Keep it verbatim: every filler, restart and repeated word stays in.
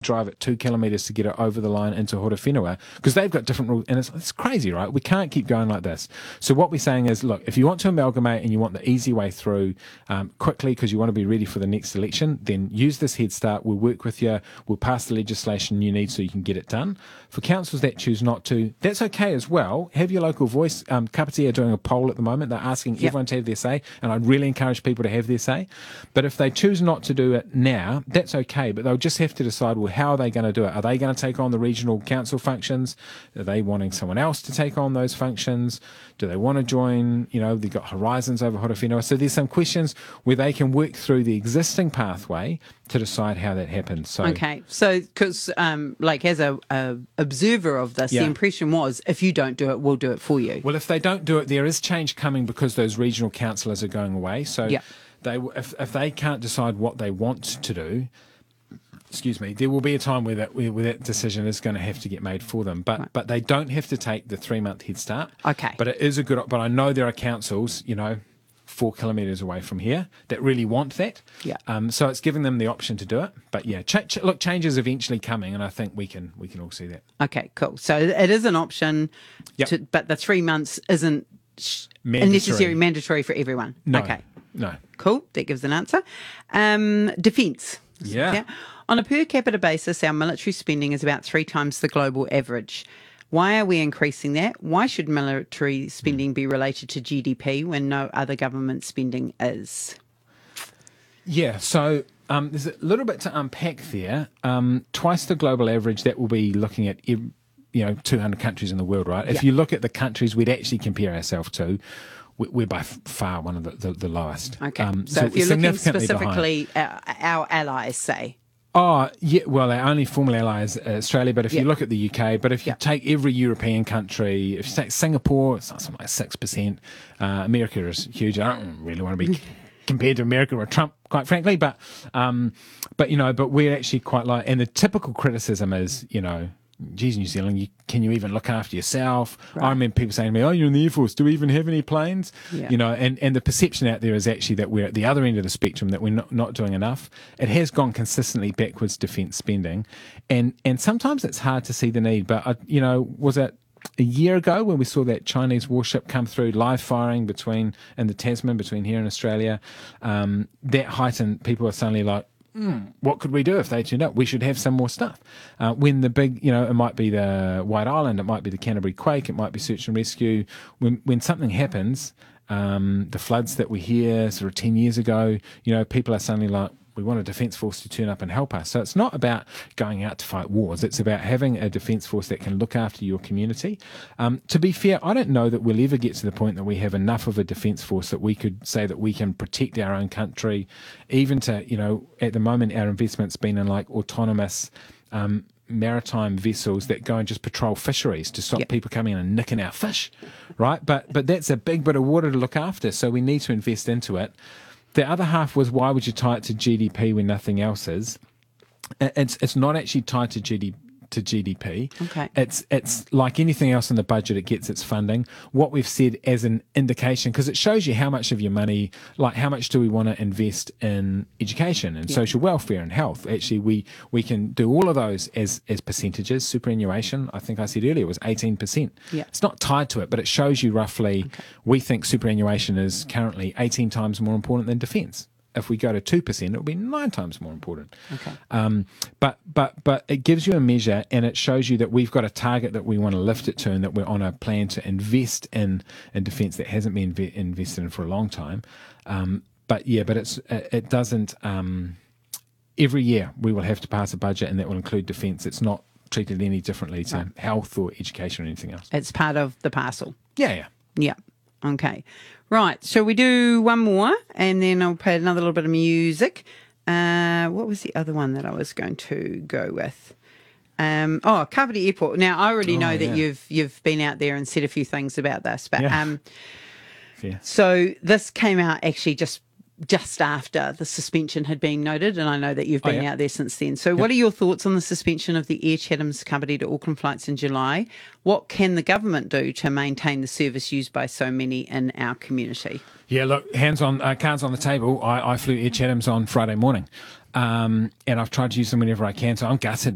drive it two kilometres to get it over the line into Horowhenua, because they've got different rules, and it's, it's crazy, right? We can't keep going like this. So what we're saying is, look, if you want to amalgamate and you want the easy way through um, quickly because you want to be ready for the next election, then use this Head Start. We'll work with you. We'll pass the legislation you need so you can get it done. For councils that choose not to, that's okay as well. Have your local voice. Um, Kapiti are doing a poll at the moment. They're asking Yep. everyone to have their say, and I'd really encourage people to have their say. But if they choose not to do it now, that's okay, but they'll just have to decide, well, how are they going to do it? Are they going to take on the regional council functions? Are they wanting someone else to take on those functions? Do they want to join? You know, they've got Horizons over Horowhenua. So there's some questions where they can work through the existing pathway to decide how that happens. So, Okay, so because um, like as a, a observer of this, Yeah. the impression was if you don't do it, we'll do it for you. well, if they don't do it, there is change coming because those regional councillors are going away. So Yeah. they, if, if they can't decide what they want to do, excuse me, there will be a time where that where, where that decision is going to have to get made for them. But Right. but they don't have to take the three month Head Start. Okay. But it is a good. But I know there are councils, you know, four kilometres away from here that really want that. Yeah. Um. So it's giving them the option to do it. But yeah, ch- ch- look, change is eventually coming, and I think we can we can all see that. Okay, cool. So it is an option, Yep. to, but the three months isn't sh- Mandatory. necessary mandatory for everyone. No. Okay, No. cool. That gives an answer. Um, defence. Yeah. On a per capita basis, our military spending is about three times the global average. Why are we increasing that? Why should military spending be related to G D P when no other government spending is? Yeah, so um, there's a little bit to unpack there. Um, twice the global average, that will be looking at ev- you know two hundred countries in the world, right? If Yeah. you look at the countries we'd actually compare ourselves to, we- we're by f- far one of the, the, the lowest. Okay, Um, so, if you're looking significantly behind. specifically at our allies, say. Oh, yeah, well, our only formal ally is uh, Australia, but if Yeah. you look at the U K, but if you Yeah. take every European country, if you take Singapore, it's something like six percent. Uh, America is huge. I don't really want to be compared to America or Trump, quite frankly, but, um, but you know, but we're actually quite low. And the typical criticism is, you know, geez, New Zealand, you, can you even look after yourself? Right. I remember people saying to me, oh, you're in the Air Force, do we even have any planes? Yeah. You know, and, and the perception out there is actually that we're at the other end of the spectrum, that we're not, not doing enough. It has gone consistently backwards, defence spending. And and sometimes it's hard to see the need. But, uh, you know, was it a year ago when we saw that Chinese warship come through, live firing between, in the Tasman, between here and Australia? Um, that heightened, people are suddenly like, Mm, what could we do if they turned up? We should have some more stuff. Uh, when the big, you know, it might be the White Island, it might be the Canterbury Quake, it might be search and rescue. When when something happens, um, the floods that we hear sort of ten years ago, you know, people are suddenly like, we want a defence force to turn up and help us. So it's not about going out to fight wars. It's about having a defence force that can look after your community. Um, to be fair, I don't know that we'll ever get to the point that we have enough of a defence force that we could say that we can protect our own country. Even to, you know, at the moment, our investment's been in like autonomous um, maritime vessels that go and just patrol fisheries to stop Yep. people coming in and nicking our fish, right? But but that's a big bit of water to look after. So we need to invest into it. The other half was, why would you tie it to G D P when nothing else is? It's it's not actually tied to G D P. To G D P. Okay. It's it's like anything else in the budget, it gets its funding. What we've said as an indication, because it shows you how much of your money, like how much do we want to invest in education and Yeah. social welfare and health. Actually, we we can do all of those as as percentages. Superannuation, I think I said earlier, was eighteen percent. Yeah. It's not tied to it, but it shows you roughly, we think superannuation is currently eighteen times more important than defence. If we go to two percent, it'll be nine times more important. Okay. Um, but but but it gives you a measure, and it shows you that we've got a target that we want to lift it to, and that we're on a plan to invest in in defence that hasn't been ve- invested in for a long time. Um, but yeah, but it's it, it doesn't. Um, every year we will have to pass a budget, and that will include defence. It's not treated any differently to Right. health or education or anything else. It's part of the parcel. Yeah, yeah. Yeah. Okay. Right. Shall we do one more and then I'll play another little bit of music. Uh, what was the other one that I was going to go with? Um, oh, Kapiti Airport. Now, I already Oh, know that yeah. you've you've been out there and said a few things about this, but Yeah. um, Fair. so this came out actually just just after the suspension had been noted, and I know that you've Oh, been yeah. out there since then. So what are your thoughts on the suspension of the Air Chatham's Kapiti to Auckland flights in July? What can the government do to maintain the service used by so many in our community? Yeah, look, hands on, uh, cards on the table. I, I flew Air Chatham's on Friday morning, um, and I've tried to use them whenever I can. So I'm gutted